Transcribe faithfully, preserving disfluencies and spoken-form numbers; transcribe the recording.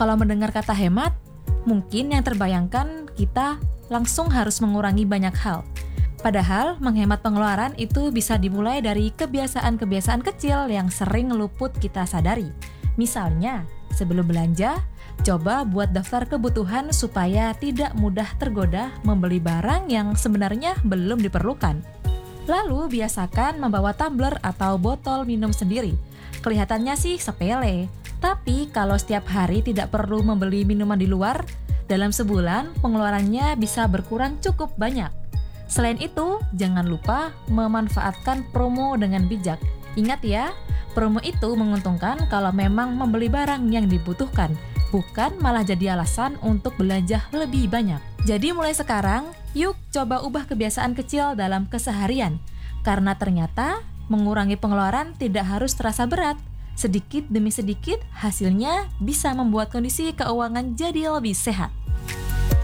Kalau mendengar kata hemat, mungkin yang terbayangkan kita langsung harus mengurangi banyak hal. Padahal menghemat pengeluaran itu bisa dimulai dari kebiasaan-kebiasaan kecil yang sering luput kita sadari. Misalnya, sebelum belanja, coba buat daftar kebutuhan supaya tidak mudah tergoda membeli barang yang sebenarnya belum diperlukan. Lalu biasakan membawa tumbler atau botol minum sendiri. Kelihatannya sih sepele, tapi kalau setiap hari tidak perlu membeli minuman di luar, dalam sebulan pengeluarannya bisa berkurang cukup banyak. Selain itu, jangan lupa memanfaatkan promo dengan bijak. Ingat ya, promo itu menguntungkan kalau memang membeli barang yang dibutuhkan, bukan malah jadi alasan untuk belanja lebih banyak. Jadi mulai sekarang, yuk coba ubah kebiasaan kecil dalam keseharian. Karena ternyata mengurangi pengeluaran tidak harus terasa berat. Sedikit demi sedikit, hasilnya bisa membuat kondisi keuangan jadi lebih sehat.